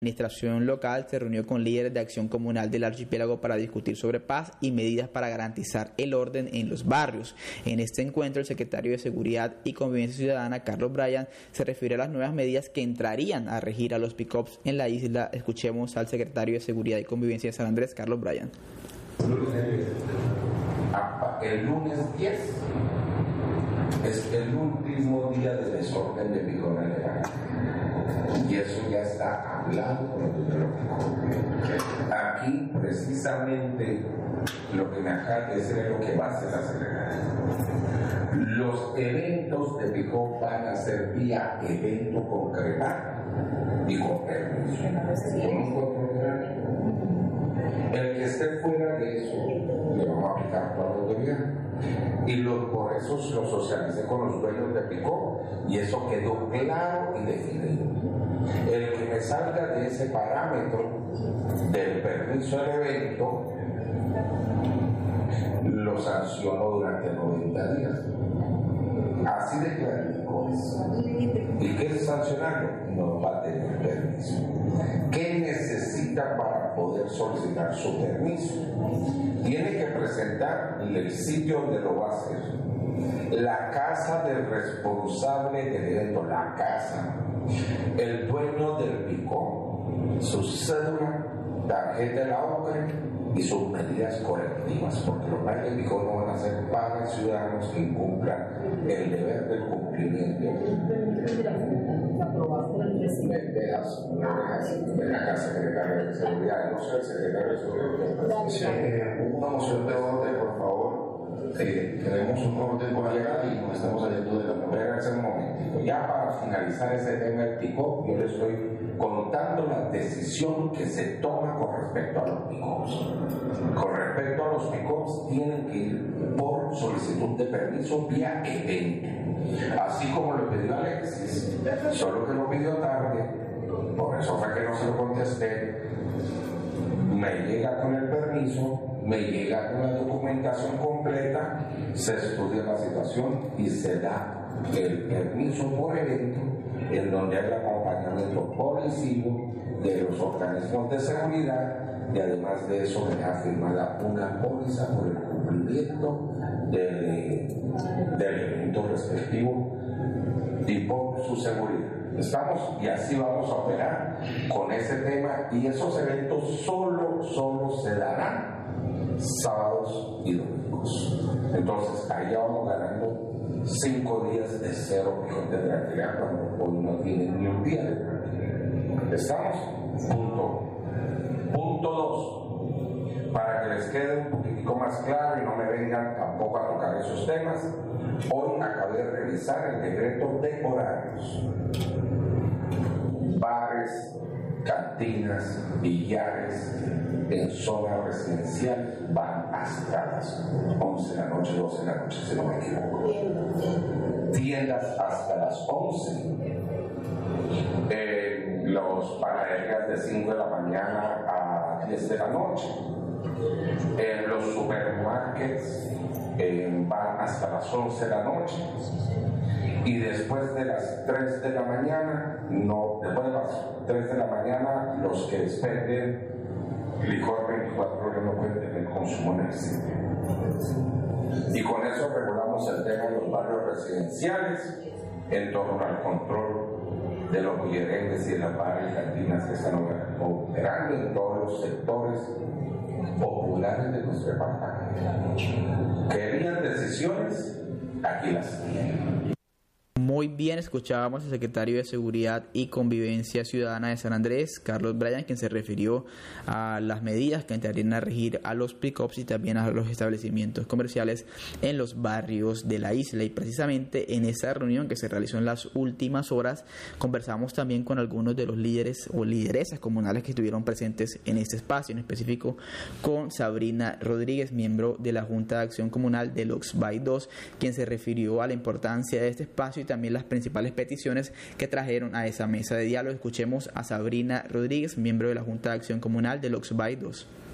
La administración local se reunió con líderes de acción comunal del archipiélago para discutir sobre paz y medidas para garantizar el orden en los barrios. En este encuentro, el secretario de Seguridad y Convivencia Ciudadana, Carlos Bryan, se refirió a las nuevas medidas que entrarían a regir a los pick-ups en la isla. Escuchemos al secretario de Seguridad y Convivencia de San Andrés, Carlos Bryan. El lunes 10 es el último día de desorden de pico en el verano. Y eso ya está hablado con el hidrológico. Aquí, precisamente, lo que me acaba de decir es lo que va a hacer la secretaria. Los eventos de pico van a ser vía evento concretado y con permiso. Con un control. El que esté fuera de eso, le vamos a aplicar toda la autoridad. Y por eso lo socialicé con los dueños de Picó y eso quedó claro y definido. El que me salga de ese parámetro del permiso del evento, lo sanciono durante 90 días. Así de clarito es. ¿Y qué es sancionarlo? No va a tener permiso. ¿Qué necesita para poder solicitar su permiso? Tiene que presentar el sitio donde lo va a hacer, la casa del responsable del evento, la casa, el dueño del picó, su cédula, tarjeta de la OCRE y sus medidas correctivas, porque los bailes de picó no van a ser para ciudadanos que incumplan el deber del cumplimiento de la casa secretaria de seguridad. No soy el secretario de seguridad. Una moción de orden, por favor. Tenemos un orden por llegar y nos estamos saliendo de la primera en ese momento. Ya para finalizar ese tema del pick-up, yo le estoy contando la decisión que se toma con respecto a los pick-ups. Con respecto a los pick-ups, tienen que ir por solicitud de permiso vía evento. Así como lo pidió Alexis, solo que lo pidió tarde, por eso fue que no se lo contesté. Me llega con el permiso, me llega con la documentación completa, se estudia la situación y se da el permiso por evento, en donde hay acompañamiento policivo de los organismos de seguridad y además de eso me deja firmada una póliza por el cumplimiento del evento respectivo y por su seguridad. Estamos y así vamos a operar con ese tema y esos eventos solo se darán sábados y domingos. Entonces ahí ya vamos ganando 5 días de cero de tranquilidad cuando hoy no tienen ni un día de tranquilidad. ¿Estamos? Punto 2. Para que les quede un poquitico más claro y no me vengan tampoco a tocar esos temas, hoy acabé de revisar el decreto de horarios. Bares, cantinas, billares en zona residencial van hasta las 11 de la noche, 12 de la noche, si no me equivoco. Tiendas hasta las 11. Los panaderías de 5 de la mañana a 10 de la noche. Los supermarkets van hasta las 11 de la noche. Y después de las 3 de la mañana, después de las 3 de la mañana, los que expenden licor 24 horas no pueden tener consumo en el sitio. Y con eso regulamos el tema de los barrios residenciales en torno al control de los bullerengues y de las bares y cantinas que están operando en todos los sectores populares de nuestro departamento. ¿Querían decisiones? Aquí las tienen. Muy bien, escuchábamos al secretario de Seguridad y Convivencia Ciudadana de San Andrés, Carlos Bryan, quien se refirió a las medidas que entrarían a regir a los pick-ups y también a los establecimientos comerciales en los barrios de la isla. Y precisamente en esa reunión que se realizó en las últimas horas, conversamos también con algunos de los líderes o lideresas comunales que estuvieron presentes en este espacio, en específico con Sabrina Rodríguez, miembro de la Junta de Acción Comunal del Oxbay 2, quien se refirió a la importancia de este espacio y también las principales peticiones que trajeron a esa mesa de diálogo. Escuchemos a Sabrina Rodríguez, miembro de la Junta de Acción Comunal del Oxbay 2.